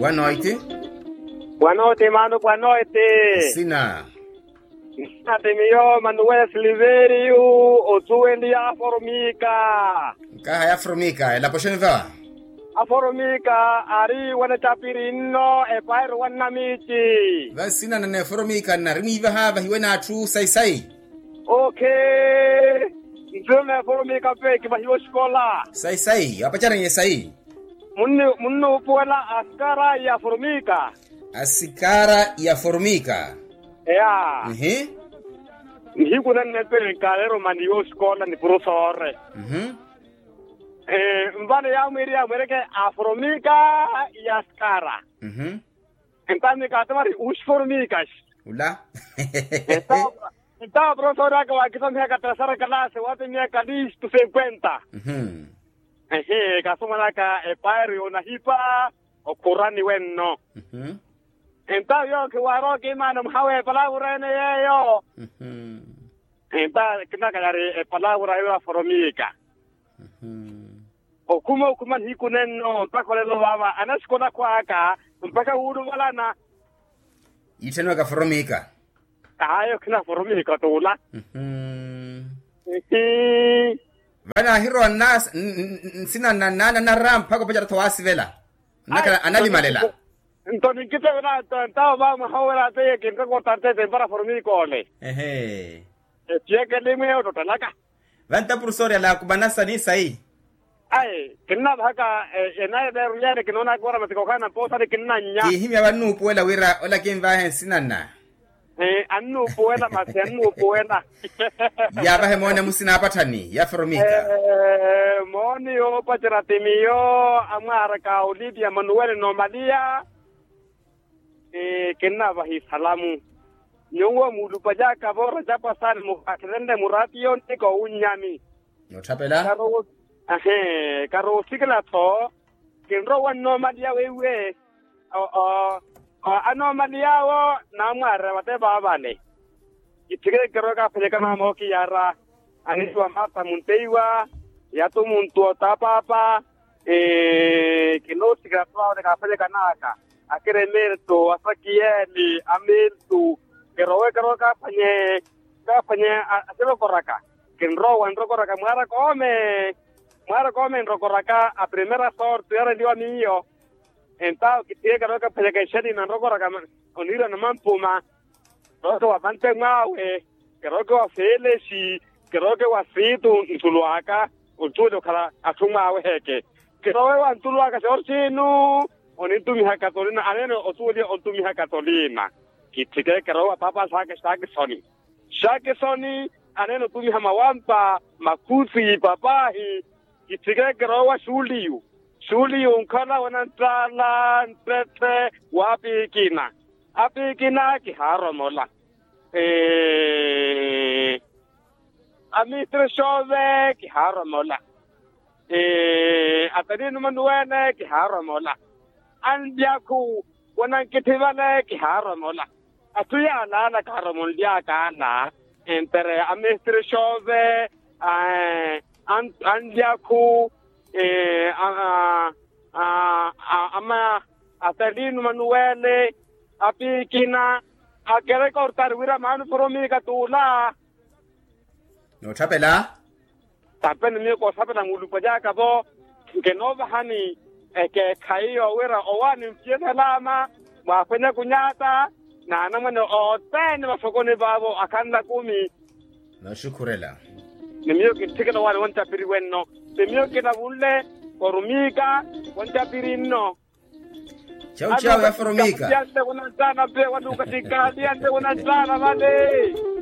Boa noite. Boa noite, mano, boa noite. Sina. Mio Manuel Silverio, o tuendi a Formica. Kaha ya Formica, la poshenva. A Formica, ari wana chapirino, e pairu wana michi. Va sina na Formica na rimiva hava hiwena tru sai. Okay. Ntume Formica pe kiba hiyo skola. Sai, apa cara ye sai? Munno puela askara ya Formica. Asikara ya Formica. Ya. Ni kuna nete kalero mandio skola ni professor. Mbane ya mwiri ke a Formica ya askara. Entani ka tamari us Formica. Ula. Então, professor, que são minha terceira classe, eu tenho minha cadis tu 50. Kaso malaka e pairu na hipa o Qurani wenno. Então, yo que waro que manam hawe palavra ne yo. Então, kina kagari e palavra yo Formica. O kuma hikunen no takole lo baba anas kona kwaka mpaka uru walana. Iteno ka Formica. Ayo kina Formica to la. Bana hiro nas sina na ram pako pajara to asivela. Naka anali malela. Entonces kita na tao ba mahawala te que ko tarte te para Formica ole. Tieke lime o totalaka. Vanta professor la kubanasa ni sai. Ai, kina baka ena de ruyare kinona gora matikokana posa de kinanya. Himi abanu puela wira ola kimva sinana. Annu puena masi annu puena. Ya bahe mone musina patani ya Formica. Moni o patratimio amara ka Olivia Manuel Nomalia. Kena bahi salamu. Nyongo mudu paja ka bora japa san mu akende muratio tiko unyami. No chapela. Karo sikla to kinro wan Nomalia wewe. Anomalia wo na mwara wate babane. Itige kero ka peleka na moki yara. Ani tu amata munteiwa ya tu muntu tapapa kilo sigra to de ka peleka naka. Akere merto asakieli ameltu kero ka panye aselo koraka. Kinro wan koraka mwara come koraka a primera sorte era dio mío. Então, que tinha que fazer que chegue na roca que onira na mampuma. Roto avante mawe. Que roco a felesi, que roco a frito em tuluaca, o tudo kala atuma heke. Que roco a tuluaca sortino, onito miha catolina, aleno o tudo o tu miha catolina. Que tinha que roco papa saque soni. Saque soni, aleno tu miha mawampa, makusi papahi, que tinha que roco suliu. Suli unkala wanantala ntrete wapikina. Apikina ki haramola. Amistre shove ki haramola. Atadinu manuene ki haramola. Andiaku wanankitibale ki haramola. Atuya alala karamondia kana. Entere amistre shove andiaku ama Atadinu Manuele apikina akere cortar wira manu Formica tula no chapela tapen mi ko sapela ngulu pajaka bo ke no bahani ke kaiyo wira owani mfiena lama wa kwenya kunyata na namane o tene mafokoni babo akanda kumi no shukurela nimio kitikana wale wanta piri wenno nimio kina bulle Formica wanta piri no chao ya Formica diante una sana pe waduka tikadi diante una sana vale